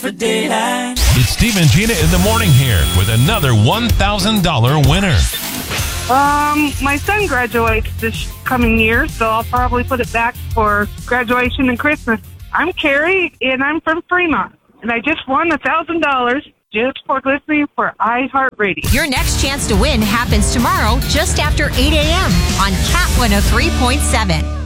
for daylight. It's Steve and Gina in the morning here with another $1,000 winner. My son graduates this coming year, so I'll probably put it back for graduation and Christmas. I'm Carrie, and I'm from Fremont, and I just won $1,000 just for listening for iHeartRadio. Your next chance to win happens tomorrow just after 8 a.m. on Cat 103.7.